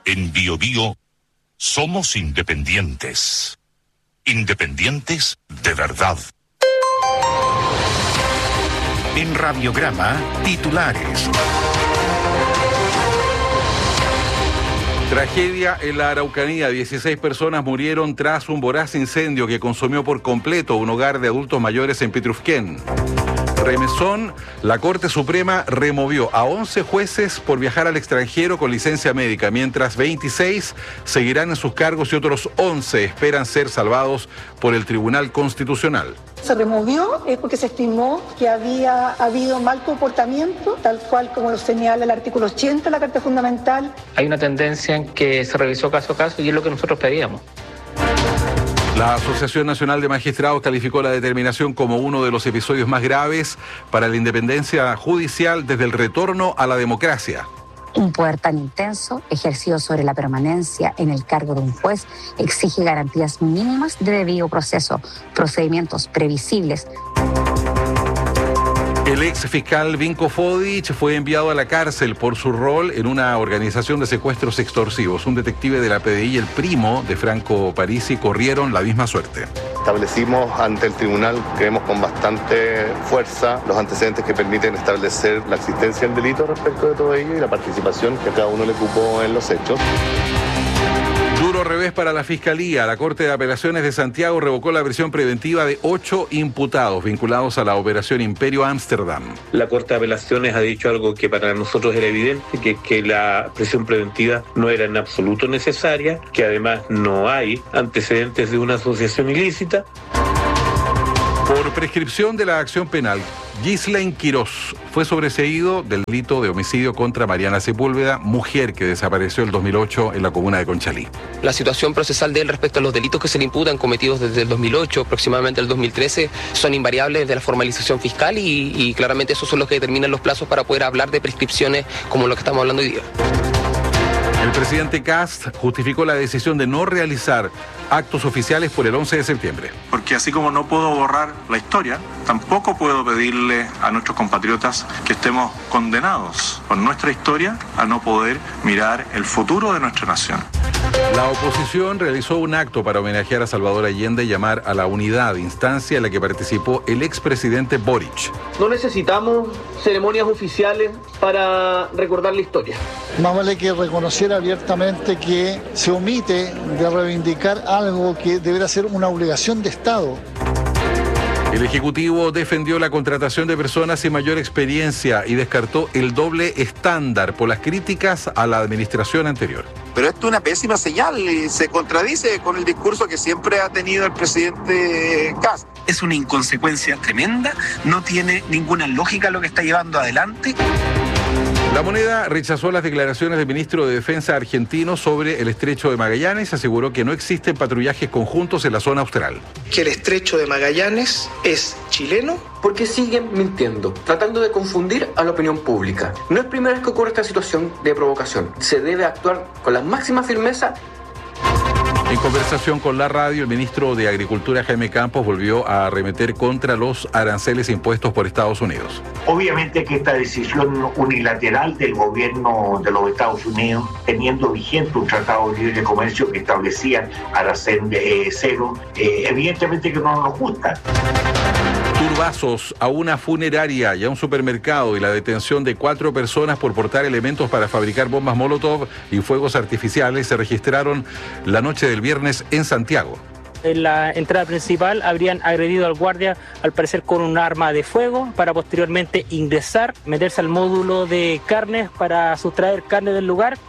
En Bio Bio somos independientes. Independientes de verdad. En Radiograma, titulares. Tragedia en la Araucanía. 16 personas murieron tras un voraz incendio que consumió por completo un hogar de adultos mayores en Pitrufquén. Remesón, la Corte Suprema removió a 11 jueces por viajar al extranjero con licencia médica, mientras 26 seguirán en sus cargos y otros 11 esperan ser salvados por el Tribunal Constitucional. Se removió porque se estimó que había habido mal comportamiento, tal cual como lo señala el artículo 80 de la Carta Fundamental. Hay una tendencia en que se revisó caso a caso y es lo que nosotros pedíamos. La Asociación Nacional de Magistrados calificó la determinación como uno de los episodios más graves para la independencia judicial desde el retorno a la democracia. Un poder tan intenso, ejercido sobre la permanencia en el cargo de un juez, exige garantías mínimas de debido proceso, procedimientos previsibles. El ex fiscal Vinko Fodic fue enviado a la cárcel por su rol en una organización de secuestros extorsivos. Un detective de la PDI y el primo de Franco Parisi corrieron la misma suerte. Establecimos ante el tribunal, creemos con bastante fuerza, los antecedentes que permiten establecer la existencia del delito respecto de todo ello y la participación que a cada uno le cupo en los hechos. Duro revés para la Fiscalía. La Corte de Apelaciones de Santiago revocó la prisión preventiva de 8 imputados vinculados a la Operación Imperio Ámsterdam. La Corte de Apelaciones ha dicho algo que para nosotros era evidente, que la prisión preventiva no era en absoluto necesaria, que además no hay antecedentes de una asociación ilícita. Por prescripción de la acción penal, Ghislaine Quirós fue sobreseído del delito de homicidio contra Mariana Sepúlveda, mujer que desapareció en el 2008 en la comuna de Conchalí. La situación procesal de él respecto a los delitos que se le imputan cometidos desde el 2008, aproximadamente el 2013, son invariables de la formalización fiscal y claramente esos son los que determinan los plazos para poder hablar de prescripciones como lo que estamos hablando hoy día. El presidente Kast justificó la decisión de no realizar actos oficiales por el 11 de septiembre. Porque así como no puedo borrar la historia, tampoco puedo pedirle a nuestros compatriotas que estemos condenados por nuestra historia a no poder mirar el futuro de nuestra nación. La oposición realizó un acto para homenajear a Salvador Allende y llamar a la unidad, instancia en la que participó el expresidente Boric. No necesitamos ceremonias oficiales para recordar la historia. Más vale que reconocer abiertamente que se omite de reivindicar algo que deberá ser una obligación de Estado. El Ejecutivo defendió la contratación de personas sin mayor experiencia y descartó el doble estándar por las críticas a la administración anterior. Pero esto es una pésima señal y se contradice con el discurso que siempre ha tenido el presidente Kast. Es una inconsecuencia tremenda, no tiene ninguna lógica lo que está llevando adelante. La Moneda rechazó las declaraciones del ministro de Defensa argentino sobre el estrecho de Magallanes y aseguró que no existen patrullajes conjuntos en la zona austral. Que el estrecho de Magallanes es chileno. Porque siguen mintiendo, tratando de confundir a la opinión pública. No es primera vez que ocurre esta situación de provocación. Se debe actuar con la máxima firmeza. En conversación con la radio, el ministro de Agricultura, Jaime Campos, volvió a arremeter contra los aranceles impuestos por Estados Unidos. Obviamente que esta decisión unilateral del gobierno de los Estados Unidos, teniendo vigente un tratado de libre comercio que establecía arancel cero, evidentemente que no nos gusta. Turbazos a una funeraria y a un supermercado y la detención de 4 personas por portar elementos para fabricar bombas Molotov y fuegos artificiales se registraron la noche del viernes en Santiago. En la entrada principal habrían agredido al guardia, al parecer con un arma de fuego, para posteriormente ingresar, meterse al módulo de carnes para sustraer carne del lugar.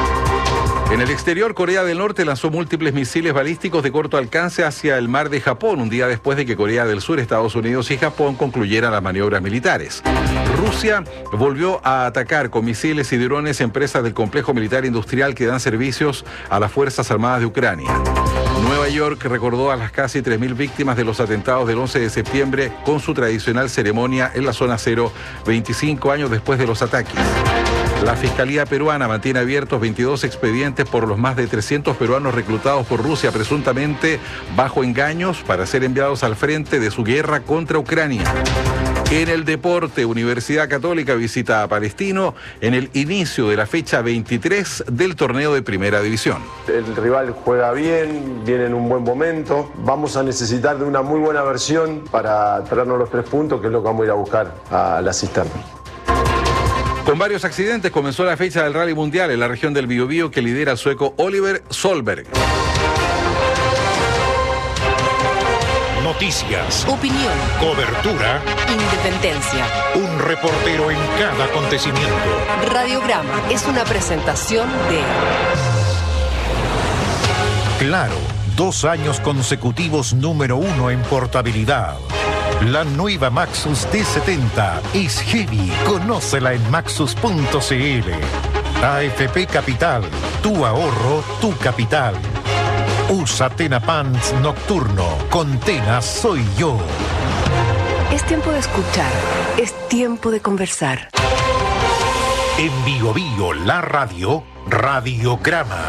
En el exterior, Corea del Norte lanzó múltiples misiles balísticos de corto alcance hacia el mar de Japón, un día después de que Corea del Sur, Estados Unidos y Japón concluyeran las maniobras militares. Rusia volvió a atacar con misiles y drones empresas del complejo militar industrial que dan servicios a las Fuerzas Armadas de Ucrania. Nueva York recordó a las casi 3.000 víctimas de los atentados del 11 de septiembre con su tradicional ceremonia en la zona cero, 25 años después de los ataques. La Fiscalía peruana mantiene abiertos 22 expedientes por los más de 300 peruanos reclutados por Rusia, presuntamente bajo engaños para ser enviados al frente de su guerra contra Ucrania. En el deporte, Universidad Católica visita a Palestino en el inicio de la fecha 23 del torneo de Primera División. El rival juega bien, viene en un buen momento. Vamos a necesitar de una muy buena versión para traernos los 3 puntos, que es lo que vamos a ir a buscar a la cisterna. Con varios accidentes comenzó la fecha del Rally Mundial en la región del Biobío que lidera el sueco Oliver Solberg. Noticias, opinión, cobertura, independencia. Un reportero en cada acontecimiento. Radiograma es una presentación de Claro, 2 años consecutivos número 1 en portabilidad. La nueva Maxus D70 es heavy. Conócela en maxus.cl. AFP Capital, tu ahorro, tu capital. Usa Tena Pants Nocturno. Con Tena soy yo. Es tiempo de escuchar. Es tiempo de conversar. En Biobío, la radio, Radiograma.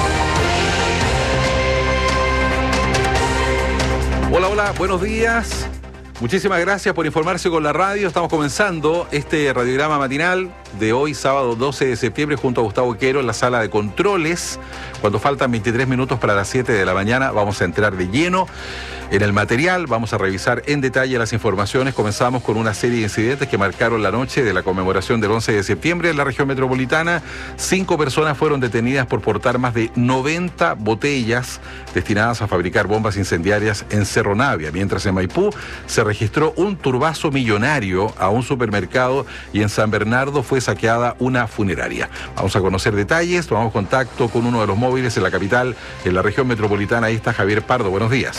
Hola, hola, buenos días. Muchísimas gracias por informarse con la radio. Estamos comenzando este radiograma matinal de hoy, sábado 12 de septiembre, junto a Gustavo Quero en la sala de controles. Cuando faltan 23 minutos para las 7 de la mañana, vamos a entrar de lleno en el material. Vamos a revisar en detalle las informaciones. Comenzamos con una serie de incidentes que marcaron la noche de la conmemoración del 11 de septiembre en la región metropolitana. 5 personas fueron detenidas por portar más de 90 botellas destinadas a fabricar bombas incendiarias en Cerro Navia, mientras en Maipú se registró un turbazo millonario a un supermercado y en San Bernardo fue saqueada una funeraria. Vamos a conocer detalles, tomamos contacto con uno de los móviles en la capital, en la región metropolitana. Ahí está Javier Pardo, buenos días.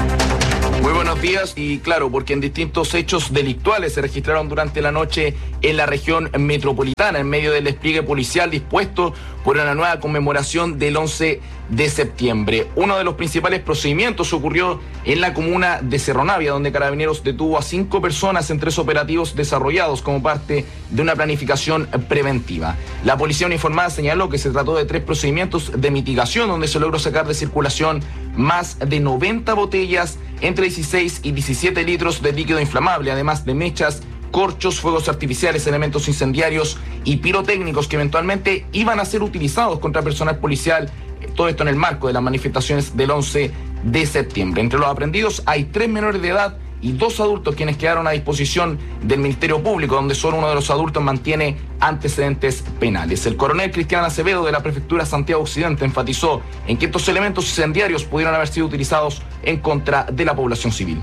Muy buenos días, y claro, porque en distintos hechos delictuales se registraron durante la noche en la región metropolitana, en medio del despliegue policial dispuesto por una nueva conmemoración del 11 de septiembre. Uno de los principales procedimientos ocurrió en la comuna de Cerro Navia, donde Carabineros detuvo a 5 personas en 3 operativos desarrollados como parte de una planificación preventiva. La policía uniformada señaló que se trató de 3 procedimientos de mitigación, donde se logró sacar de circulación más de 90 botellas, entre 16 y 17 litros de líquido inflamable, además de mechas, corchos, fuegos artificiales, elementos incendiarios y pirotécnicos que eventualmente iban a ser utilizados contra personal policial. Todo esto en el marco de las manifestaciones del 11 de septiembre. Entre los aprendidos hay 3 menores de edad y 2 adultos quienes quedaron a disposición del Ministerio Público, donde solo uno de los adultos mantiene antecedentes penales. El coronel Cristian Acevedo de la Prefectura Santiago Occidente enfatizó en que estos elementos incendiarios pudieron haber sido utilizados en contra de la población civil.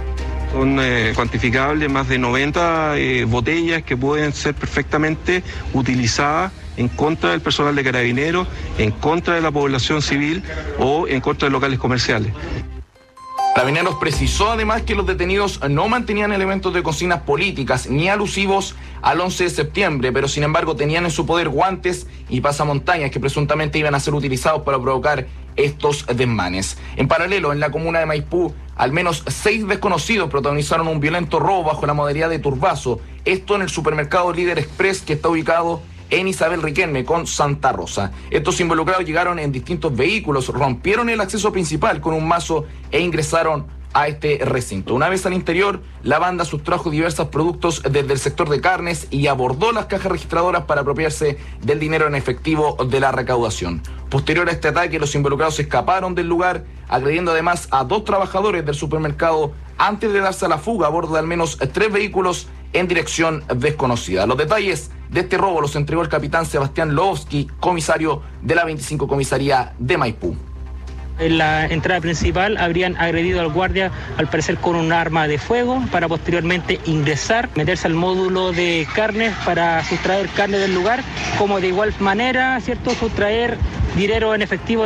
Son cuantificables más de 90 botellas que pueden ser perfectamente utilizadas en contra del personal de Carabineros, en contra de la población civil o en contra de locales comerciales. Carabineros precisó además que los detenidos no mantenían elementos de consignas políticas ni alusivos al 11 de septiembre, pero sin embargo tenían en su poder guantes y pasamontañas que presuntamente iban a ser utilizados para provocar estos desmanes. En paralelo, en la comuna de Maipú, al menos 6 desconocidos protagonizaron un violento robo bajo la modalidad de turbazo, esto en el supermercado Líder Express, que está ubicado en Isabel Riquelme con Santa Rosa. Estos involucrados llegaron en distintos vehículos, rompieron el acceso principal con un mazo e ingresaron a este recinto. Una vez al interior, la banda sustrajo diversos productos desde el sector de carnes y abordó las cajas registradoras para apropiarse del dinero en efectivo de la recaudación. Posterior a este ataque, los involucrados escaparon del lugar, agrediendo además a 2 trabajadores del supermercado antes de darse a la fuga a bordo de al menos 3 vehículos en dirección desconocida. Los detalles de este robo los entregó el capitán Sebastián Lovsky, comisario de la 25 Comisaría de Maipú. En la entrada principal habrían agredido al guardia, al parecer con un arma de fuego, para posteriormente ingresar, meterse al módulo de carnes para sustraer carne del lugar, como de igual manera, ¿cierto?, sustraer dinero en efectivo.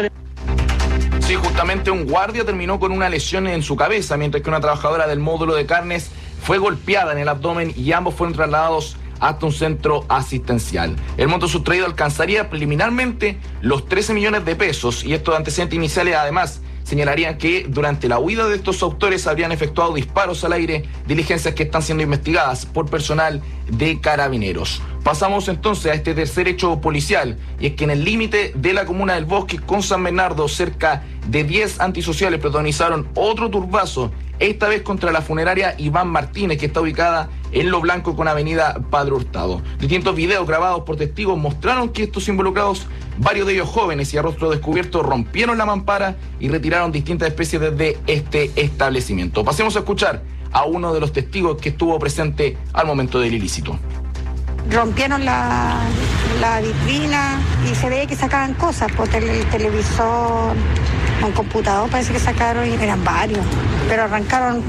Sí, justamente un guardia terminó con una lesión en su cabeza, mientras que una trabajadora del módulo de carnes fue golpeada en el abdomen y ambos fueron trasladados hasta un centro asistencial. El monto sustraído alcanzaría preliminarmente los 13 millones de pesos, y estos antecedentes iniciales además señalarían que durante la huida de estos autores habrían efectuado disparos al aire, diligencias que están siendo investigadas por personal de Carabineros. Pasamos entonces a este tercer hecho policial, y es que en el límite de la comuna del Bosque con San Bernardo, cerca de 10 antisociales protagonizaron otro turbazo esta vez contra la funeraria Iván Martínez, que está ubicada en Lo Blanco con avenida Padre Hurtado. Distintos videos grabados por testigos mostraron que estos involucrados, varios de ellos jóvenes y a rostro descubierto, rompieron la mampara y retiraron distintas especies desde este establecimiento. Pasemos a escuchar a uno de los testigos que estuvo presente al momento del ilícito. Rompieron la vitrina y se veía que sacaban cosas, por el televisor, un computador parece que sacaron, y eran varios, pero arrancaron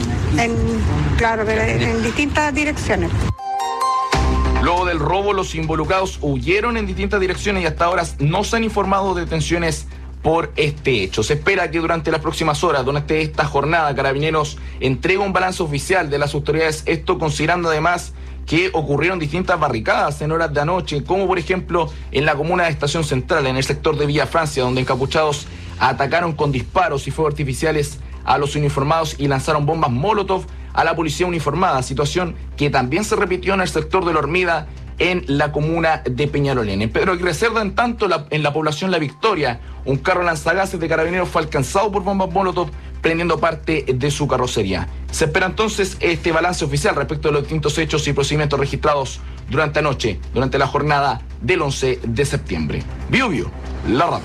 en distintas direcciones. Luego del robo, los involucrados huyeron en distintas direcciones y hasta ahora no se han informado de detenciones por este hecho. Se espera que durante las próximas horas, durante esta jornada, Carabineros entregue un balance oficial de las autoridades, esto considerando además que ocurrieron distintas barricadas en horas de anoche, como por ejemplo en la comuna de Estación Central, en el sector de Villa Francia, donde encapuchados atacaron con disparos y fuegos artificiales a los uniformados y lanzaron bombas Molotov a la policía uniformada, situación que también se repitió en el sector de La Hormida, en la comuna de Peñalolén. En Pedro Aguirre Cerda, en tanto, en la población La Victoria, un carro lanzagases de Carabineros fue alcanzado por bombas Molotov, prendiendo parte de su carrocería. Se espera entonces este balance oficial respecto de los distintos hechos y procedimientos registrados durante anoche, durante la jornada del 11 de septiembre. Bio Bio, la radio.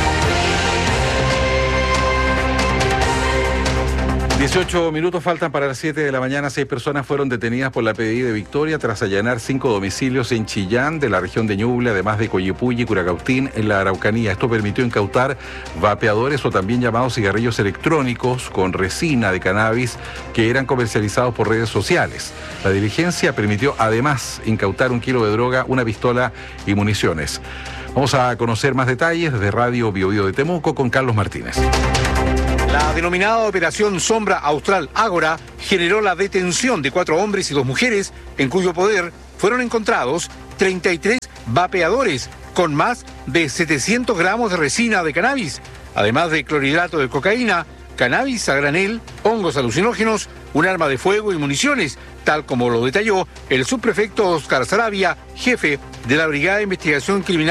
18 minutos faltan para las 7 de la mañana. 6 personas fueron detenidas por la PDI de Victoria tras allanar 5 domicilios en Chillán, de la región de Ñuble, además de Coyipulli y Curacautín, en la Araucanía. Esto permitió incautar vapeadores o también llamados cigarrillos electrónicos con resina de cannabis que eran comercializados por redes sociales. La diligencia permitió además incautar 1 kilo de droga, una pistola y municiones. Vamos a conocer más detalles desde Radio Bio Bio de Temuco con Carlos Martínez. La denominada Operación Sombra Austral Ágora generó la detención de 4 hombres y 2 mujeres, en cuyo poder fueron encontrados 33 vapeadores con más de 700 gramos de resina de cannabis, además de clorhidrato de cocaína, cannabis a granel, hongos alucinógenos, un arma de fuego y municiones, tal como lo detalló el subprefecto Oscar Sarabia, jefe de la Brigada de Investigación Criminal